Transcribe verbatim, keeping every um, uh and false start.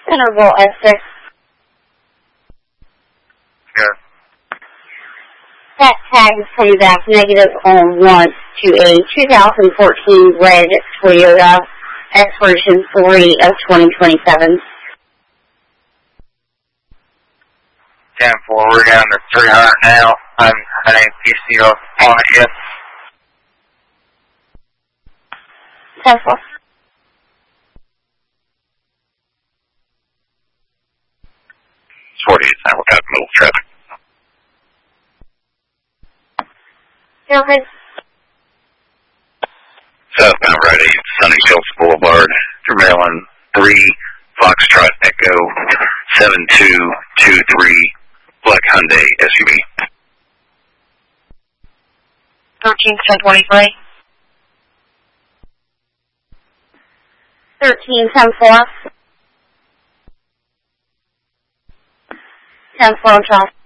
Interval S six. Good. That tag is coming back negative on one to a two thousand fourteen red Toyota Expedition three of twenty twenty-seven. ten four, we're down to three hundred now. I'm heading P C O on it yet. ten four. forty-eight, we're got middle traffic. Go ahead. Southbound right eight, Sunny Hills Boulevard, Maryland three, Foxtrot Echo seven two two three, Black Hyundai S U V. thirteen ten twenty-three. thirteen ten four. ten four on traffic.